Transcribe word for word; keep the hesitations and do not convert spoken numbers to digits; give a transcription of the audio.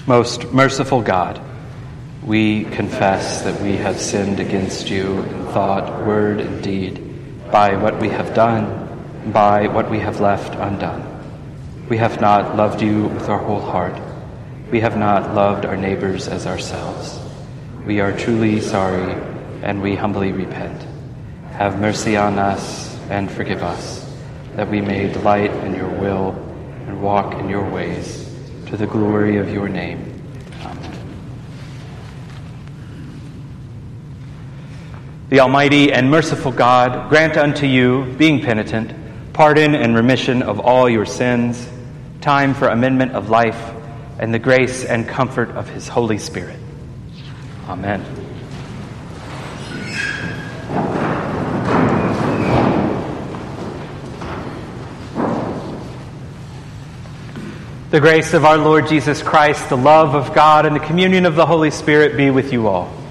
Most merciful God, we confess that we have sinned against you in thought, word, and deed, by what we have done, by what we have left undone. We have not loved you with our whole heart. We have not loved our neighbors as ourselves. We are truly sorry, and we humbly repent. Have mercy on us and forgive us, that we may delight in your will and walk in your ways, to the glory of your name. Amen. The Almighty and merciful God grant unto you, being penitent, pardon and remission of all your sins, time for amendment of life, and the grace and comfort of his Holy Spirit. Amen. The grace of our Lord Jesus Christ, the love of God, and the communion of the Holy Spirit be with you all.